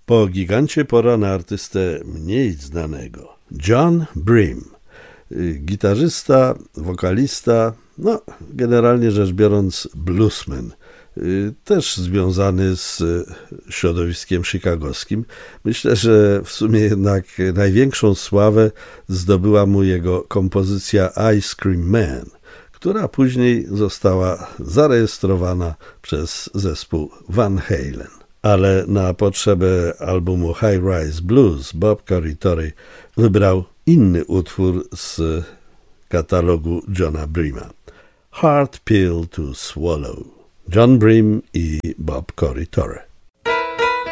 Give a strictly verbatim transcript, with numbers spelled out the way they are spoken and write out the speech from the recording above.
Po gigancie pora na artystę mniej znanego. John Bream, gitarzysta, wokalista, no generalnie rzecz biorąc bluesman, też związany z środowiskiem chicagowskim. Myślę, że w sumie jednak największą sławę zdobyła mu jego kompozycja Ice Cream Man, która później została zarejestrowana przez zespół Van Halen. Ale na potrzebę albumu High Rise Blues Bob Corritore wybrał inny utwór z katalogu Johna Breama. Hard Pill to Swallow. John Bream i Bob Corritore.